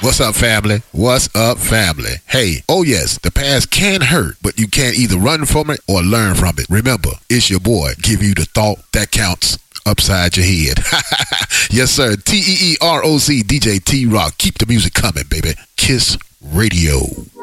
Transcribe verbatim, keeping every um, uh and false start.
What's up, family? What's up, family? Hey, oh yes, the past can hurt, but you can either run from it or learn from it. Remember, it's your boy giving you the thought that counts upside your head. Yes, sir. T E E R O C, D J T-Rock. Keep the music coming, baby. Kiss Radio.